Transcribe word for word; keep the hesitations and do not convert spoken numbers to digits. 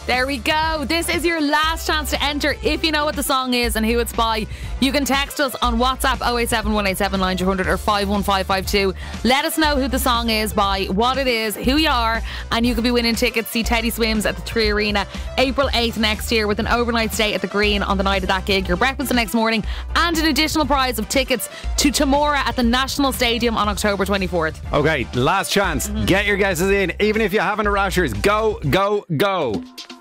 There we go. This is your last chance to enter. If you know what the song is and who it's by, you can text us on WhatsApp oh eight seven, one eight seven, nine zero zero zero or five one five five two. Let us know who the song is by, what it is, who you are, and you could be winning tickets to see Teddy Swims at the Three Arena April eighth next year with an overnight stay at the Green on the night of that gig, your breakfast the next morning, and an additional prize of tickets to Tamora at the National Stadium on October twenty-fourth. Okay, last chance. Mm-hmm. Get your guesses in. Even if you haven't a rashers, go, go, go.